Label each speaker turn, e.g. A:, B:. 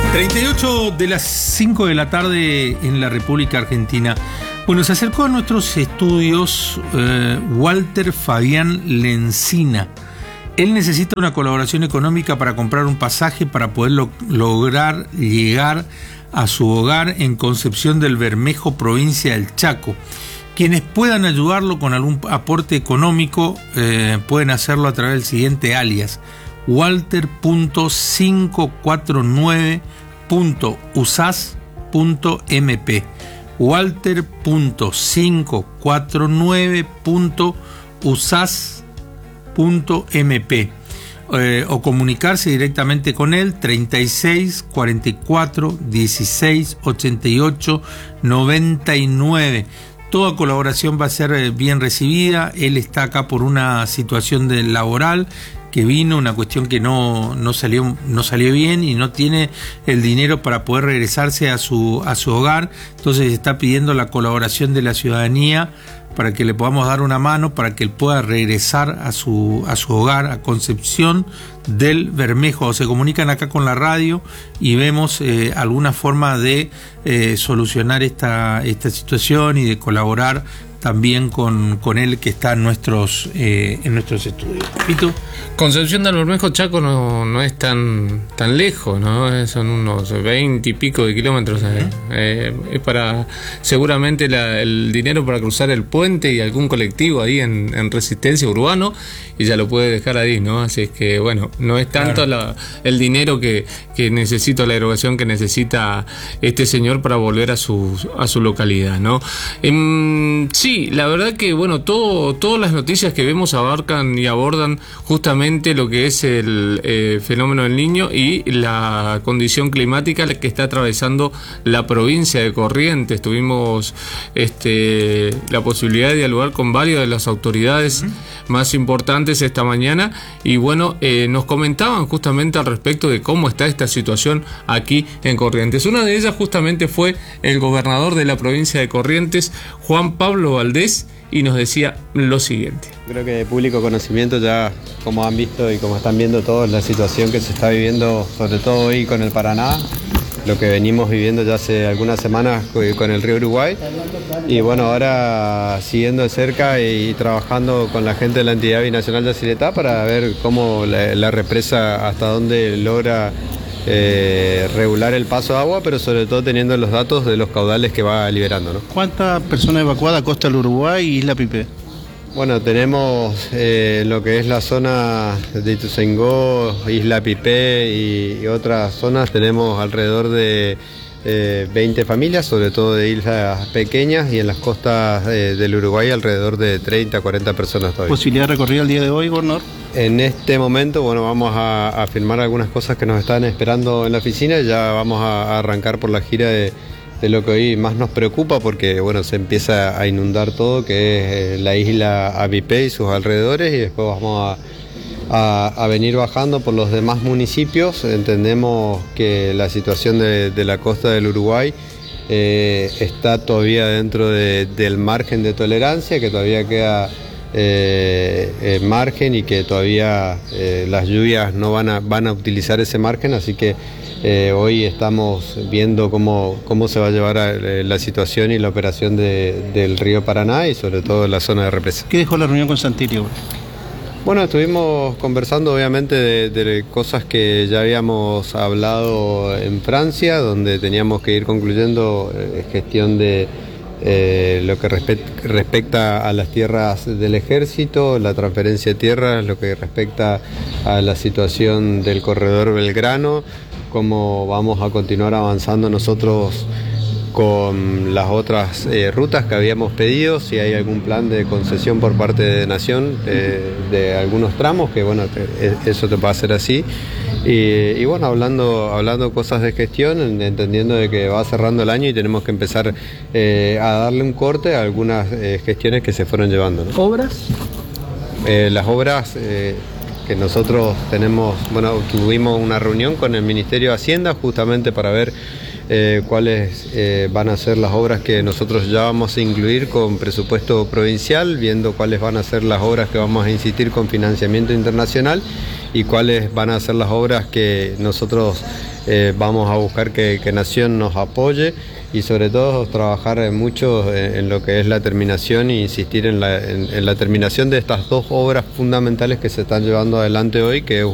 A: 38 de las 5 de la tarde en la República Argentina. Bueno, se acercó a nuestros estudios Walter Fabián Lencina. Él necesita una colaboración económica para comprar un pasaje para poder lograr llegar a su hogar en Concepción del Bermejo, provincia del Chaco. Quienes puedan ayudarlo con algún aporte económico pueden hacerlo a través del siguiente alias: walter.549.usas.mp, walter.549.usas.mp, o comunicarse directamente con él 36 44 16 88 99. Toda colaboración va a ser bien recibida. Él está acá por una situación laboral que vino, una cuestión que no salió bien y no tiene el dinero para poder regresarse a su hogar. Entonces está pidiendo la colaboración de la ciudadanía para que le podamos dar una mano para que él pueda regresar a su hogar, a Concepción del Bermejo. Se comunican acá con la radio y vemos alguna forma de solucionar esta situación y de colaborar también con él, que está en nuestros estudios. ¿Pito?
B: Concepción del Bermejo, Chaco, no es tan lejos, ¿no? Son unos 20 y pico de kilómetros. Es para seguramente el dinero para cruzar el puente y algún colectivo ahí en Resistencia Urbano, y ya lo puede dejar ahí, ¿no? Así es que, bueno, no es tanto el dinero que necesita, la erogación que necesita este señor para volver a su localidad, ¿no? Sí, la verdad que, bueno, todas las noticias que vemos abarcan y abordan justamente lo que es el fenómeno del Niño y la condición climática que está atravesando la provincia de Corrientes. Tuvimos la posibilidad de dialogar con varias de las autoridades más importantes esta mañana y, bueno, nos comentaban justamente al respecto de cómo está esta situación aquí en Corrientes. Una de ellas justamente fue el gobernador de la provincia de Corrientes, Juan Pablo Valdés, y nos decía lo siguiente.
C: Creo que de público conocimiento ya, como han visto y como están viendo todos, la situación que se está viviendo, sobre todo hoy con el Paraná, lo que venimos viviendo ya hace algunas semanas con el río Uruguay, y bueno, ahora siguiendo de cerca y trabajando con la gente de la entidad binacional de Yacyretá para ver cómo la represa hasta dónde logra regular el paso de agua, pero sobre todo teniendo los datos de los caudales que va liberando, ¿no?
D: ¿Cuántas personas evacuadas costa del Uruguay y Isla Pipé?
C: Bueno, tenemos lo que es la zona de Ituzaingó, Isla Pipé y otras zonas, tenemos alrededor de 20 familias, sobre todo de islas pequeñas, y en las costas del Uruguay alrededor de 30, 40 personas todavía.
D: ¿Posibilidad de recorrido el día de hoy, gobernador?
C: En este momento, bueno, vamos a firmar algunas cosas que nos están esperando en la oficina, y ya vamos a arrancar por la gira de lo que hoy más nos preocupa, porque bueno, se empieza a inundar todo, que es la isla Apipé y sus alrededores, y después vamos a venir bajando por los demás municipios. Entendemos que la situación de la costa del Uruguay está todavía dentro del margen de tolerancia, que todavía queda margen, y que todavía las lluvias no van a utilizar ese margen, así que hoy estamos viendo cómo se va a llevar la situación y la operación del río Paraná, y sobre todo la zona de represa.
D: ¿Qué dejó la reunión con Santilli?
C: Bueno, estuvimos conversando obviamente de cosas que ya habíamos hablado en Francia, donde teníamos que ir concluyendo gestión de lo que respecta a las tierras del ejército, la transferencia de tierras, lo que respecta a la situación del corredor Belgrano, cómo vamos a continuar avanzando nosotros con las otras rutas que habíamos pedido, si hay algún plan de concesión por parte de Nación de algunos tramos, que bueno, eso te va a hacer así. Y bueno, hablando cosas de gestión, entendiendo de que va cerrando el año y tenemos que empezar a darle un corte a algunas gestiones que se fueron llevando, ¿no?
D: ¿Obras?
C: Las obras que nosotros tenemos, bueno, tuvimos una reunión con el Ministerio de Hacienda justamente para ver cuáles van a ser las obras que nosotros ya vamos a incluir con presupuesto provincial, viendo cuáles van a ser las obras que vamos a insistir con financiamiento internacional y cuáles van a ser las obras que nosotros vamos a buscar que Nación nos apoye, y sobre todo trabajar mucho en lo que es la terminación e insistir en la terminación de estas dos obras fundamentales que se están llevando adelante hoy, que es